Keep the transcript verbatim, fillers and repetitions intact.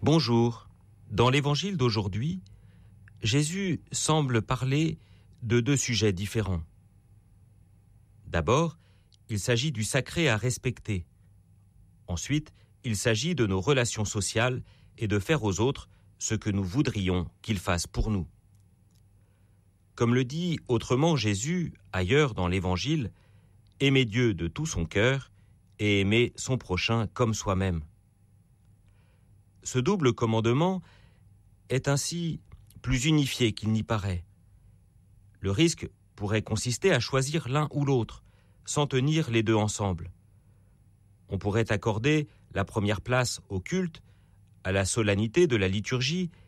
Bonjour. Dans l'évangile d'aujourd'hui, Jésus semble parler de deux sujets différents. D'abord, il s'agit du sacré à respecter. Ensuite, il s'agit de nos relations sociales et de faire aux autres ce que nous voudrions qu'ils fassent pour nous. Comme le dit autrement Jésus ailleurs dans l'évangile, aimer Dieu de tout son cœur et aimer son prochain comme soi-même. Ce double commandement est ainsi plus unifié qu'il n'y paraît. Le risque pourrait consister à choisir l'un ou l'autre, sans tenir les deux ensemble. On pourrait accorder la première place au culte, à la solennité de la liturgie